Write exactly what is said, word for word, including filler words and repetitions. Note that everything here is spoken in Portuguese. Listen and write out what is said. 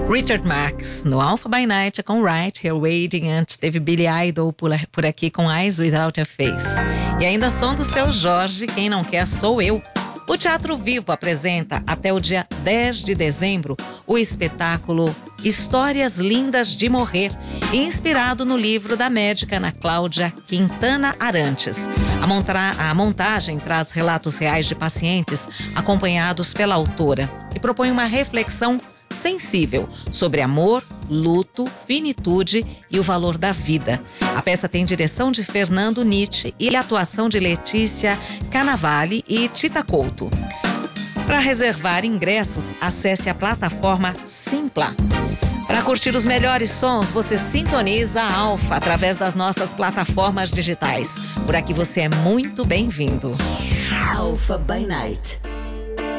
Richard Marx, no Alpha by Night, com Right Here Waiting. Antes teve Billy Idol por, por aqui com Eyes Without a Face. E ainda som do Seu Jorge, Quem Não Quer Sou Eu. O Teatro Vivo apresenta até o dia dez de dezembro o espetáculo Histórias Lindas de Morrer, inspirado no livro da médica Ana Cláudia Quintana Arantes. A, montra- a montagem traz relatos reais de pacientes acompanhados pela autora e propõe uma reflexão sensível sobre amor, luto, finitude e o valor da vida. A peça tem direção de Fernando Nietzsche e atuação de Letícia Canavalli e Tita Couto. Para reservar ingressos, acesse a plataforma Simpla. Para curtir os melhores sons, você sintoniza a Alpha através das nossas plataformas digitais. Por aqui você é muito bem-vindo. Alpha by Night.